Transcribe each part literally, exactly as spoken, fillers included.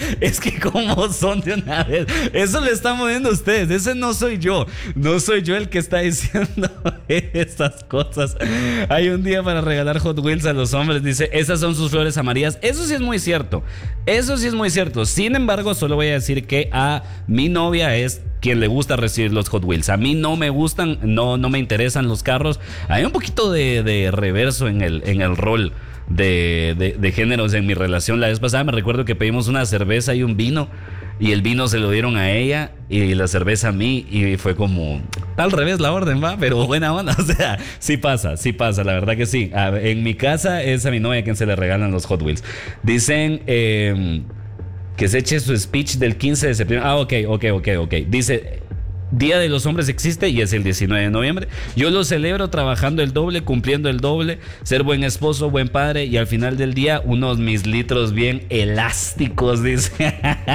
es que como son de una vez. Eso le están viendo ustedes. Ese no soy yo. No soy yo el que está diciendo estas cosas. Hay un día para regalar Hot Wheels a los hombres. Dice, esas son sus flores amarillas. Eso sí es muy cierto. Eso sí es muy cierto. Sin embargo, solo voy a decir que a mi novia es quien le gusta recibir los Hot Wheels. A mí no me gustan, no, no me interesan los carros. Hay un poquito de, de reverso en el, en el rol de, de, de géneros en mi relación. La vez pasada me recuerdo que pedimos una cerveza y un vino, y el vino se lo dieron a ella y la cerveza a mí, y fue como al revés la orden, va, pero buena onda. O sea, sí pasa, sí pasa, la verdad que sí. En mi casa es a mi novia quien se le regalan los Hot Wheels. Dicen eh, que se eche su speech del quince de septiembre. Ah, ok, ok, ok, ok. Dice, Día de los Hombres existe y es el diecinueve de noviembre. Yo lo celebro trabajando el doble, cumpliendo el doble, ser buen esposo, buen padre, y al final del día unos mis litros bien elásticos, dice.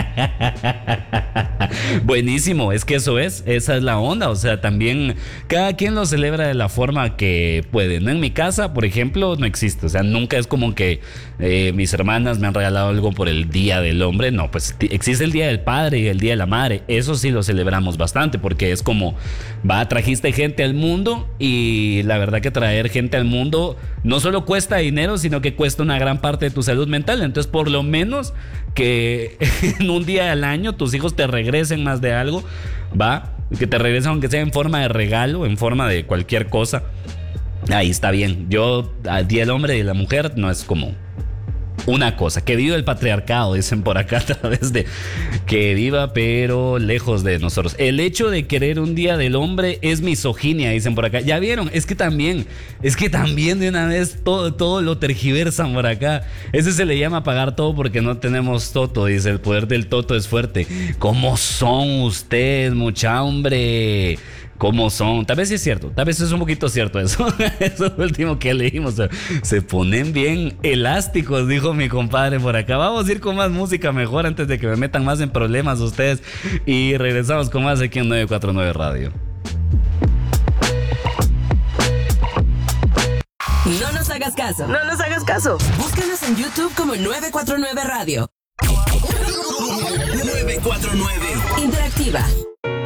Buenísimo, es que eso es, esa es la onda. O sea, también cada quien lo celebra de la forma que puede, ¿no? En mi casa, por ejemplo, no existe. O sea, nunca es como que eh, mis hermanas me han regalado algo por el Día del Hombre. No, pues existe el Día del Padre y el Día de la Madre. Eso sí lo celebramos bastante, porque es como, va, trajiste gente al mundo, y la verdad que traer gente al mundo no solo cuesta dinero, sino que cuesta una gran parte de tu salud mental. Entonces, por lo menos que en un día al año tus hijos te regresen más de algo, va, que te regresen aunque sea en forma de regalo, en forma de cualquier cosa. Ahí está bien. Yo, al Día del Hombre y de la Mujer, no es como una cosa. Que viva el patriarcado, dicen por acá, a través de que viva, pero lejos de nosotros. El hecho de querer un Día del Hombre es misoginia, dicen por acá. Ya vieron, es que también, es que también de una vez todo, todo lo tergiversan por acá. Ese se le llama pagar todo porque no tenemos toto, dice, el poder del toto es fuerte. ¿Cómo son ustedes, mucha hombre? ¿Cómo son? Tal vez sí es cierto, tal vez es un poquito cierto eso. Eso es lo último que leímos. Se ponen bien elásticos, dijo mi compadre por acá. Vamos a ir con más música mejor antes de que me metan más en problemas ustedes. Y regresamos con más aquí en nueve cuatro nueve Radio. No nos hagas caso. No nos hagas caso. Búscanos en YouTube como nueve cuatro nueve Radio. nueve cuatro nueve. Interactiva.